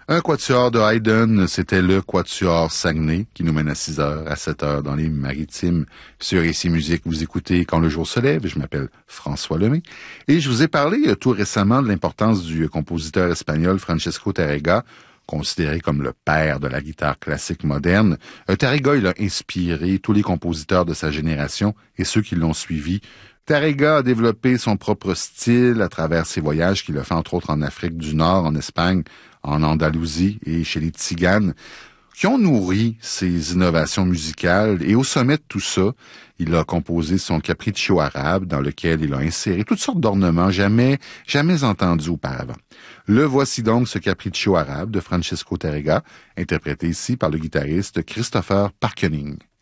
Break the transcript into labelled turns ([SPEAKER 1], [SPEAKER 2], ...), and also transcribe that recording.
[SPEAKER 1] Un quatuor de Haydn, c'était le quatuor Saguenay qui nous mène à 6 heures, à 7 heures dans les Maritimes. Sur Ici Musique, vous écoutez Quand le jour se lève. Je m'appelle François Lemay. Et je vous ai parlé tout récemment de l'importance du compositeur espagnol Francesco Tárrega, considéré comme le père de la guitare classique moderne. Tárrega, il a inspiré tous les compositeurs de sa génération et ceux qui l'ont suivi. Tárrega a développé son propre style à travers ses voyages qu'il a fait entre autres en Afrique du Nord, en Espagne, en Andalousie et chez les Tziganes, qui ont nourri ses innovations musicales. Et au sommet de tout ça, il a composé son Capriccio arabe, dans lequel il a inséré toutes sortes d'ornements jamais entendus auparavant. Le voici donc, ce Capriccio arabe de Francesco Tárrega, interprété ici par le guitariste Christopher Parkening.